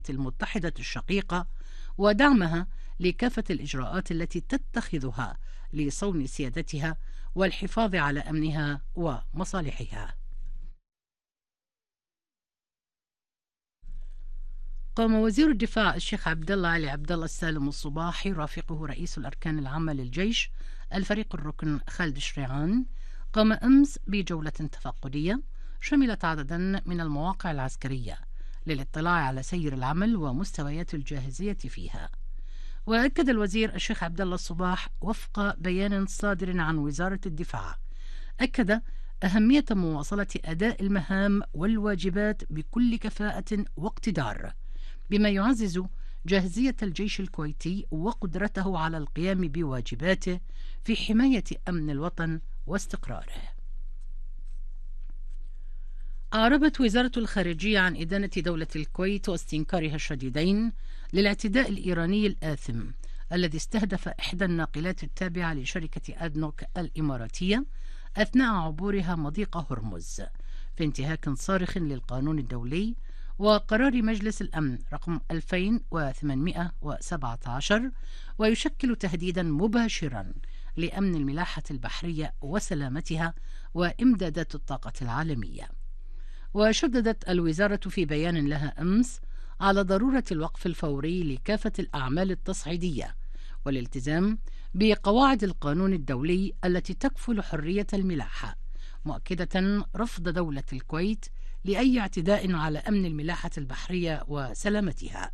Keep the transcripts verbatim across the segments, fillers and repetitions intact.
المتحدة الشقيقة ودعمها لكافة الإجراءات التي تتخذها لصون سيادتها والحفاظ على أمنها ومصالحها. قام وزير الدفاع الشيخ عبد الله علي عبد الله السالم الصباح يرافقه رئيس الأركان العامة للجيش الفريق الركن خالد شريعان قام أمس بجولة تفقدية شملت عددا من المواقع العسكرية للاطلاع على سير العمل ومستويات الجاهزية فيها. وأكد الوزير الشيخ عبد الله الصباح وفق بيان صادر عن وزارة الدفاع أكد أهمية مواصلة أداء المهام والواجبات بكل كفاءة واقتدار بما يعزز جاهزية الجيش الكويتي وقدرته على القيام بواجباته في حماية أمن الوطن واستقراره. أعربت وزارة الخارجية عن إدانة دولة الكويت واستنكارها الشديدين للاعتداء الإيراني الآثم الذي استهدف إحدى الناقلات التابعة لشركة أدنوك الإماراتية أثناء عبورها مضيق هرمز في انتهاك صارخ للقانون الدولي وقرار مجلس الأمن رقم ألفين وثمانمائة وسبعة عشر، ويشكل تهديدا مباشرا لأمن الملاحة البحرية وسلامتها وإمدادات الطاقة العالمية. وشددت الوزارة في بيان لها أمس على ضرورة الوقف الفوري لكافة الأعمال التصعيدية والالتزام بقواعد القانون الدولي التي تكفل حرية الملاحة، مؤكدة رفض دولة الكويت لأي اعتداء على أمن الملاحة البحرية وسلامتها.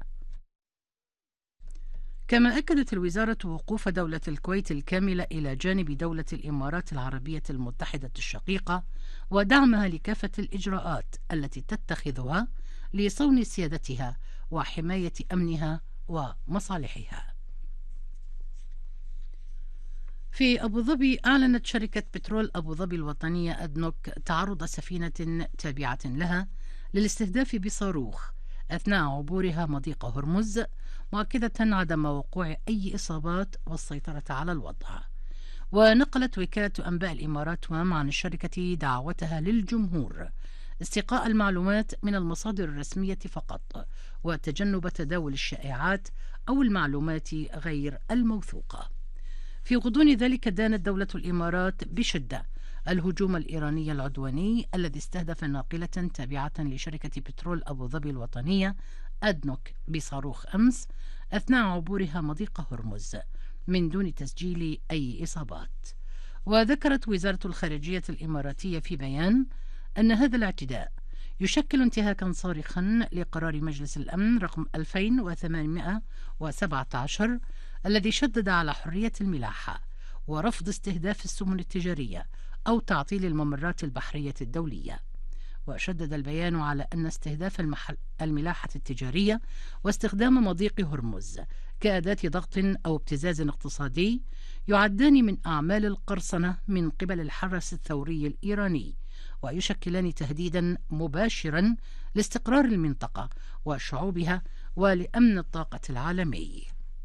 كما أكدت الوزارة وقوف دولة الكويت الكاملة إلى جانب دولة الإمارات العربية المتحدة الشقيقة ودعمها لكافة الإجراءات التي تتخذها لصون سيادتها وحماية أمنها ومصالحها. في أبو ظبي أعلنت شركة بترول أبو ظبي الوطنية أدنوك تعرض سفينة تابعة لها للاستهداف بصاروخ أثناء عبورها مضيق هرمز، مؤكدة عدم وقوع أي إصابات والسيطرة على الوضع. ونقلت وكالة أنباء الإمارات وام عن الشركة دعوتها للجمهور استقاء المعلومات من المصادر الرسمية فقط وتجنب تداول الشائعات أو المعلومات غير الموثوقة. في غضون ذلك دانت دولة الإمارات بشدة الهجوم الإيراني العدواني الذي استهدف ناقلة تابعة لشركة بترول أبو ظبي الوطنية أدنوك بصاروخ أمس أثناء عبورها مضيق هرمز من دون تسجيل أي إصابات. وذكرت وزارة الخارجية الإماراتية في بيان أن هذا الاعتداء يشكل انتهاكا صارخا لقرار مجلس الأمن رقم ألفين وثمانمائة وسبعة عشر الذي شدد على حرية الملاحة ورفض استهداف السفن التجارية أو تعطيل الممرات البحرية الدولية. وشدد البيان على أن استهداف المحل الملاحة التجارية واستخدام مضيق هرمز كأداة ضغط أو ابتزاز اقتصادي يعدان من أعمال القرصنة من قبل الحرس الثوري الإيراني، ويشكلان تهديدا مباشرا لاستقرار المنطقة وشعوبها ولأمن الطاقة العالمي.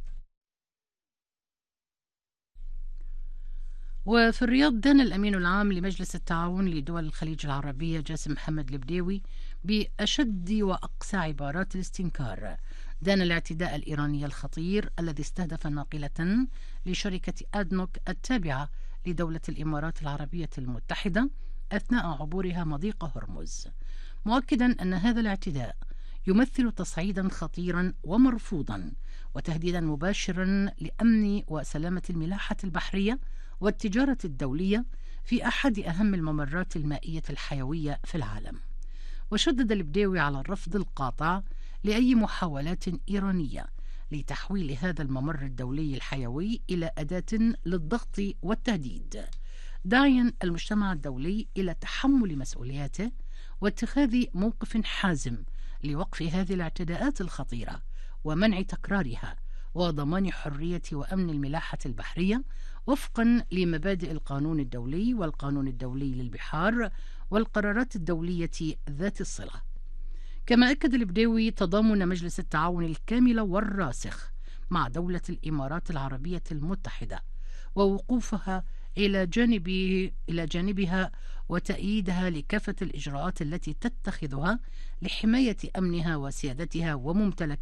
وفي الرياض دان الأمين العام لمجلس التعاون لدول الخليج العربية جاسم محمد البديوي بأشد وأقسى عبارات الاستنكار دان الاعتداء الإيراني الخطير الذي استهدف ناقلة لشركة أدنوك التابعة لدولة الإمارات العربية المتحدة أثناء عبورها مضيق هرمز، مؤكدا أن هذا الاعتداء يمثل تصعيدا خطيرا ومرفوضا وتهديدا مباشرا لأمن وسلامة الملاحة البحرية والتجارة الدولية في أحد أهم الممرات المائية الحيوية في العالم. وشدد البديوي على الرفض القاطع لأي محاولات إيرانية لتحويل هذا الممر الدولي الحيوي إلى أداة للضغط والتهديد، داعيا المجتمع الدولي إلى تحمل مسؤولياته واتخاذ موقف حازم لوقف هذه الاعتداءات الخطيرة ومنع تكرارها وضمان حرية وأمن الملاحة البحرية وفقا لمبادئ القانون الدولي والقانون الدولي للبحار والقرارات الدولية ذات الصلة. كما أكد البديوي تضامن مجلس التعاون الكامل والراسخ مع دولة الإمارات العربية المتحدة ووقوفها إلى جانب إلى جانبها وتأييدها لكافة الإجراءات التي تتخذها لحماية أمنها وسيادتها وممتلكاتها